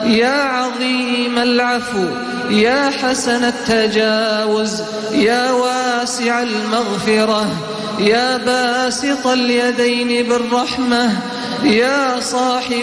يا عظيم العفو، يا حسن التجاوز، يا واسع المغفرة، يا باسط اليدين بالرحمة، يا صاحب